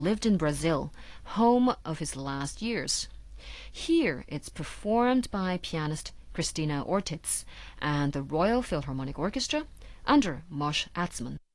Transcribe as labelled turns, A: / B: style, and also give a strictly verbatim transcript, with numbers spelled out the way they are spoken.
A: lived in Brazil, home of his last years. Here it's performed by pianist Christina Ortiz and the Royal Philharmonic Orchestra under Moshe Atzman.